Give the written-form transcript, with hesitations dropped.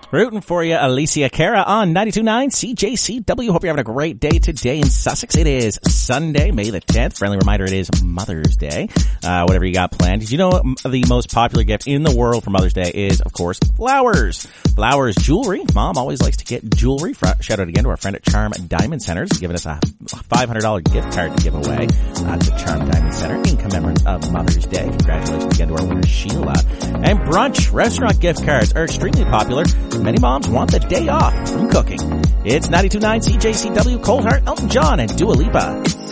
Rooting for you, Alicia Cara on 92.9 CJCW. Hope you're having a great day today in Sussex. It is Sunday, May the 10th. Friendly reminder, it is Mother's Day. Whatever you got planned. Did you know the most popular gift in the world for Mother's Day is, of course, flowers. Flowers jewelry. Mom always likes to get jewelry. Shout out again to our friend at Charm Diamond Centers, giving us a $500 gift card to give away to Charm Diamond Center in commemoration of Mother's Day. Congratulations again to our winner, Sheila. And brunch restaurant gift cards are extremely popular. Many moms want the day off from cooking. It's 92.9 CJCW, Cold Heart, Elton John, and Dua Lipa.